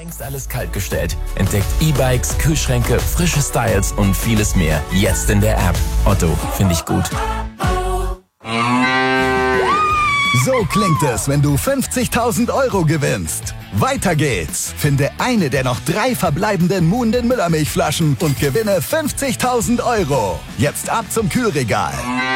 Längst alles kaltgestellt. Entdeckt E-Bikes, Kühlschränke, frische Styles und vieles mehr. Jetzt in der App. Otto, finde ich gut. So klingt es, wenn du 50.000 Euro gewinnst. Weiter geht's. Finde eine der noch 3 verbleibenden Muhnden Müllermilchflaschen und gewinne 50.000 Euro. Jetzt ab zum Kühlregal.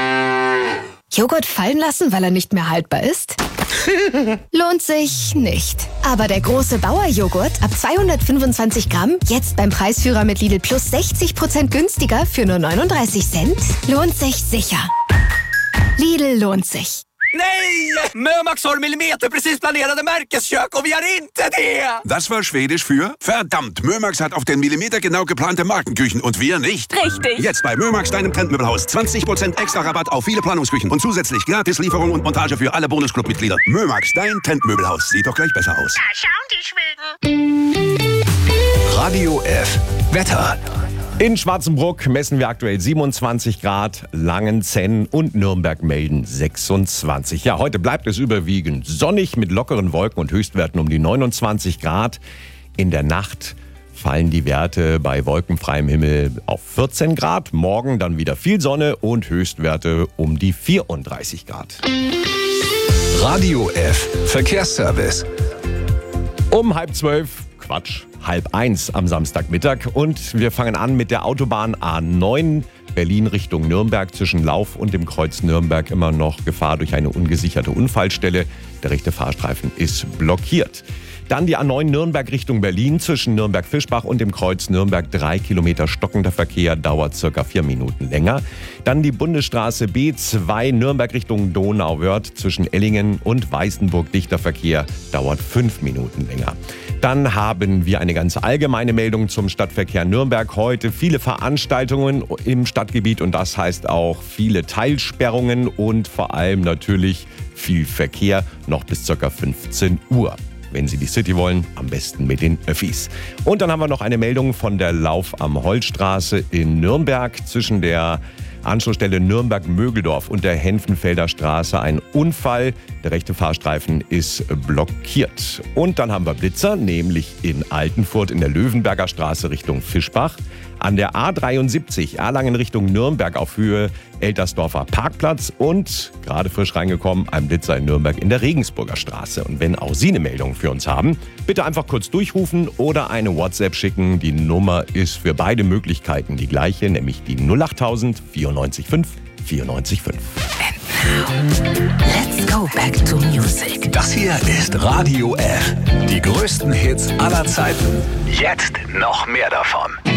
Joghurt fallen lassen, weil er nicht mehr haltbar ist? Lohnt sich nicht. Aber der große Bauer-Joghurt ab 225 Gramm, jetzt beim Preisführer mit Lidl Plus 60% günstiger für nur 39 Cent, lohnt sich sicher. Lidl lohnt sich. Nej! Mömax har millimeterprecis planerade märkeskök och vi har inte det! Das war Schwedisch für verdammt. Mömax hat auf den Millimeter genau geplante Markenküchen und wir nicht. Richtig. Jetzt bei Mömax, deinem Trendmöbelhaus. 20% extra Rabatt auf viele Planungsküchen und zusätzlich gratis Lieferung und Montage für alle Bonusclub-Mitglieder. Mömax, dein Trendmöbelhaus. Sieht doch gleich besser aus. Da schauen die Schweden. Radio F. Wetter. In Schwarzenbruck messen wir aktuell 27 Grad, Langenzenn und Nürnberg melden 26. Ja, heute bleibt es überwiegend sonnig mit lockeren Wolken und Höchstwerten um die 29 Grad. In der Nacht fallen die Werte bei wolkenfreiem Himmel auf 14 Grad. Morgen dann wieder viel Sonne und Höchstwerte um die 34 Grad. Radio F. Verkehrsservice. Um 11:30, Quatsch, 12:30 am Samstagmittag. Und wir fangen an mit der Autobahn A9 Berlin Richtung Nürnberg. Zwischen Lauf und dem Kreuz Nürnberg immer noch Gefahr durch eine ungesicherte Unfallstelle. Der rechte Fahrstreifen ist blockiert. Dann die A9 Nürnberg Richtung Berlin zwischen Nürnberg-Fischbach und dem Kreuz Nürnberg 3 Kilometer stockender Verkehr, dauert circa 4 Minuten länger. Dann die Bundesstraße B2 Nürnberg Richtung Donauwörth zwischen Ellingen und Weißenburg dichter Verkehr, dauert 5 Minuten länger. Dann haben wir eine ganz allgemeine Meldung zum Stadtverkehr Nürnberg. Heute viele Veranstaltungen im Stadtgebiet und das heißt auch viele Teilsperrungen und vor allem natürlich viel Verkehr noch bis ca. 15 Uhr. Wenn Sie die City wollen, am besten mit den Öffis. Und dann haben wir noch eine Meldung von der Lauf am Holzstraße in Nürnberg zwischen der Anschlussstelle Nürnberg-Mögeldorf und der Henfenfelder Straße ein Unfall. Der rechte Fahrstreifen ist blockiert. Und dann haben wir Blitzer, nämlich in Altenfurt in der Löwenberger Straße Richtung Fischbach. An der A73 Erlangen Richtung Nürnberg auf Höhe Eltersdorfer Parkplatz und gerade frisch reingekommen ein Blitzer in Nürnberg in der Regensburger Straße. Und wenn auch Sie eine Meldung für uns haben, bitte einfach kurz durchrufen oder eine WhatsApp schicken. Die Nummer ist für beide Möglichkeiten die gleiche, nämlich die 08000 94 5 94 5. Let's go back to music. Das hier ist Radio F. Die größten Hits aller Zeiten. Jetzt noch mehr davon.